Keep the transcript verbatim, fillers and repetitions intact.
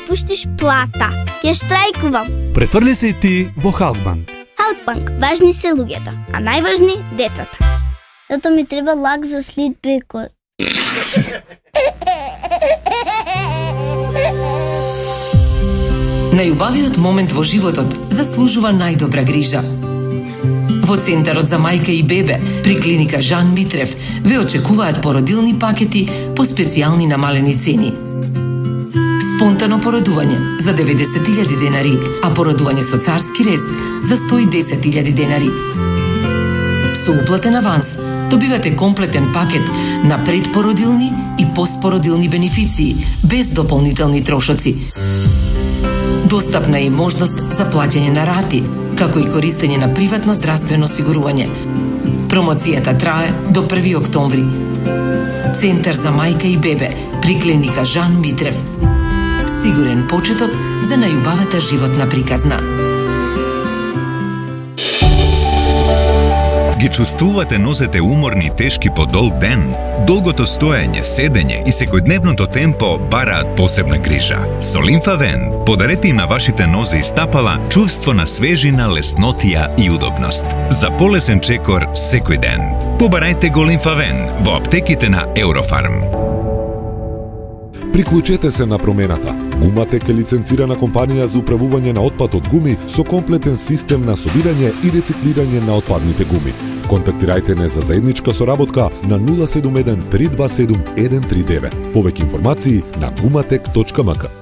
пуштиш плата. Ќе штрајкувам. Префрли се и ти во Халкбанк. Халкбанк, важни се луѓето, а најважни децата. Зато ми треба лак за слитбе кој... Најубавиот момент во животот заслужува најдобра грижа. Во Центарот за мајка и бебе при клиника Жан Митрев ве очекуваат породилни пакети по специјални намалени цени. Спонтано породување за деветдесет илјади денари, а породување со царски рез за сто и десет илјади денари. Со уплатен аванс добивате комплетен пакет на предпородилни и постпородилни бенефиции без дополнителни трошоци. Достапна е и можност за плаќање на рати, како и користење на приватно здравствено осигурување. Промоцијата трае до први октомври. Центар за мајка и бебе при клиника Жан Митрев. Сигурен почеток за најубавата животна приказна. Ги чувствувате нозете уморни и тешки по долг ден? Долгото стоење, седење и секојдневното темпо бараат посебна грижа. Со Лимфавен подарете им на вашите нозе и стапала чувство на свежина, леснотија и удобност. За полесен чекор секој ден. Побарајте го Лимфавен во аптеките на Eurofarm. Приклучете се на промената. Гуматек е лиценцирана компанија за управување на отпад од гуми со комплетен систем на собирање и рециклирање на отпадните гуми. Контактирајте не за заедничка соработка на нула седум еден три два седум еден три девет. Повеќе информации на гуматек точка ем ка.